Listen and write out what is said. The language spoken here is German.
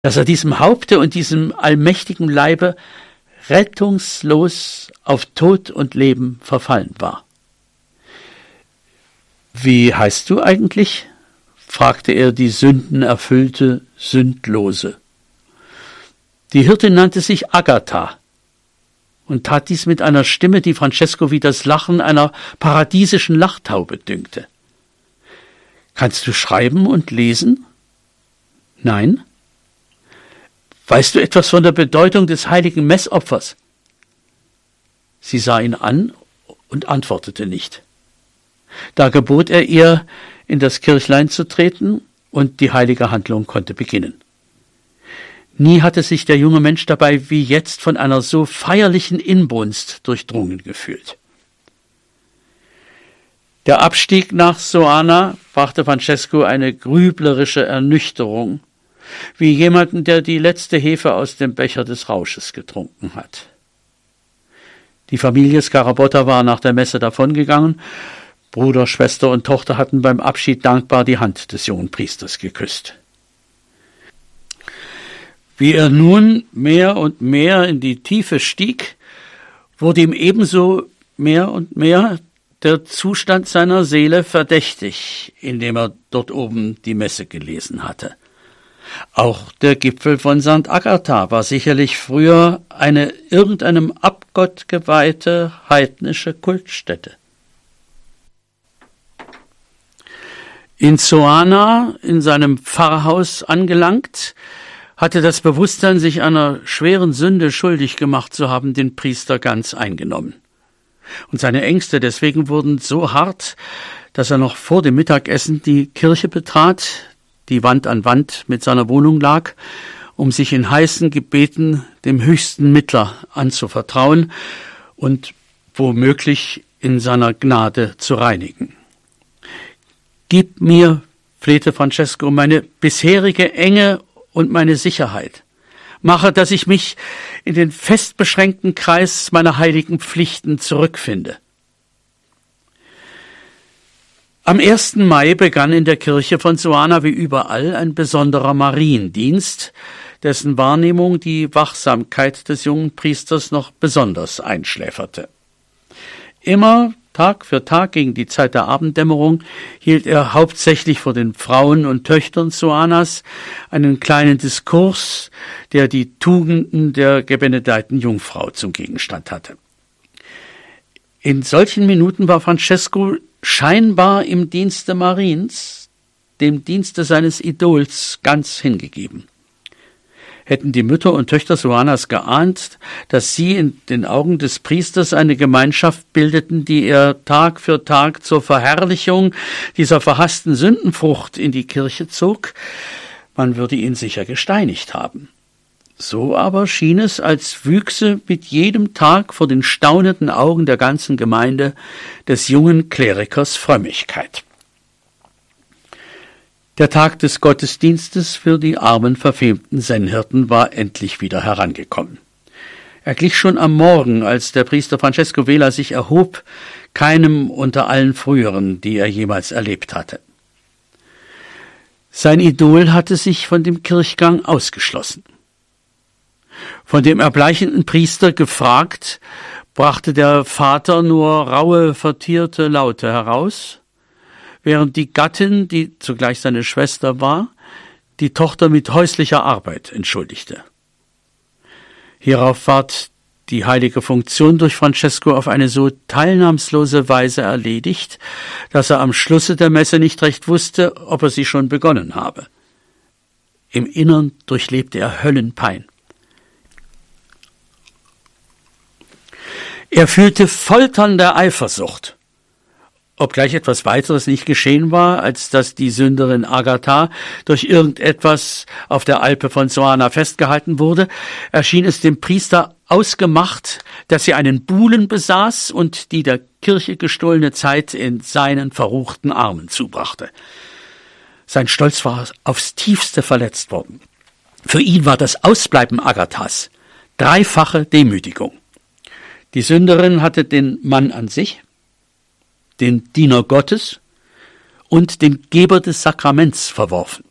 dass er diesem Haupte und diesem allmächtigen Leibe rettungslos auf Tod und Leben verfallen war. »Wie heißt du eigentlich?« fragte er die sündenerfüllte, Sündlose. Die Hirtin nannte sich Agatha und tat dies mit einer Stimme, die Francesco wie das Lachen einer paradiesischen Lachtaube dünkte. »Kannst du schreiben und lesen?« »Nein.« »Weißt du etwas von der Bedeutung des heiligen Messopfers?« Sie sah ihn an und antwortete nicht. Da gebot er ihr, in das Kirchlein zu treten, und die heilige Handlung konnte beginnen. Nie hatte sich der junge Mensch dabei wie jetzt von einer so feierlichen Inbrunst durchdrungen gefühlt. Der Abstieg nach Soana brachte Francesco eine grüblerische Ernüchterung, wie jemanden, der die letzte Hefe aus dem Becher des Rausches getrunken hat. Die Familie Scarabotta war nach der Messe davongegangen. Bruder, Schwester und Tochter hatten beim Abschied dankbar die Hand des jungen Priesters geküsst. Wie er nun mehr und mehr in die Tiefe stieg, wurde ihm ebenso mehr und mehr der Zustand seiner Seele verdächtig, indem er dort oben die Messe gelesen hatte. Auch der Gipfel von St. Agatha war sicherlich früher eine irgendeinem Abgott geweihte heidnische Kultstätte. In Soana, in seinem Pfarrhaus angelangt, hatte das Bewusstsein, sich einer schweren Sünde schuldig gemacht zu haben, den Priester ganz eingenommen. Und seine Ängste deswegen wurden so hart, dass er noch vor dem Mittagessen die Kirche betrat, die Wand an Wand mit seiner Wohnung lag, um sich in heißen Gebeten dem höchsten Mittler anzuvertrauen und womöglich in seiner Gnade zu reinigen. »Gib mir«, flehte Francesco, »meine bisherige Enge und meine Sicherheit. Mache, dass ich mich in den fest beschränkten Kreis meiner heiligen Pflichten zurückfinde.« Am 1. Mai begann in der Kirche von Soana wie überall ein besonderer Mariendienst, dessen Wahrnehmung die Wachsamkeit des jungen Priesters noch besonders einschläferte. Immer Tag für Tag gegen die Zeit der Abenddämmerung hielt er hauptsächlich vor den Frauen und Töchtern Soanas einen kleinen Diskurs, der die Tugenden der gebenedeiten Jungfrau zum Gegenstand hatte. In solchen Minuten war Francesco scheinbar im Dienste Mariens, dem Dienste seines Idols, ganz hingegeben. Hätten die Mütter und Töchter Soanas geahnt, dass sie in den Augen des Priesters eine Gemeinschaft bildeten, die er Tag für Tag zur Verherrlichung dieser verhassten Sündenfrucht in die Kirche zog, man würde ihn sicher gesteinigt haben. So aber schien es, als wüchse mit jedem Tag vor den staunenden Augen der ganzen Gemeinde des jungen Klerikers Frömmigkeit. Der Tag des Gottesdienstes für die armen, verfemten Sennhirten war endlich wieder herangekommen. Er glich schon am Morgen, als der Priester Francesco Vela sich erhob, keinem unter allen früheren, die er jemals erlebt hatte. Sein Idol hatte sich von dem Kirchgang ausgeschlossen. Von dem erbleichenden Priester gefragt, brachte der Vater nur raue, vertierte Laute heraus, während die Gattin, die zugleich seine Schwester war, die Tochter mit häuslicher Arbeit entschuldigte. Hierauf ward die heilige Funktion durch Francesco auf eine so teilnahmslose Weise erledigt, dass er am Schlusse der Messe nicht recht wusste, ob er sie schon begonnen habe. Im Innern durchlebte er Höllenpein. Er fühlte folternde Eifersucht, obgleich etwas weiteres nicht geschehen war, als dass die Sünderin Agatha durch irgendetwas auf der Alpe von Soana festgehalten wurde, erschien es dem Priester ausgemacht, dass sie einen Buhlen besaß und die der Kirche gestohlene Zeit in seinen verruchten Armen zubrachte. Sein Stolz war aufs tiefste verletzt worden. Für ihn war das Ausbleiben Agathas dreifache Demütigung. Die Sünderin hatte den Mann an sich, den Diener Gottes und den Geber des Sakraments verworfen.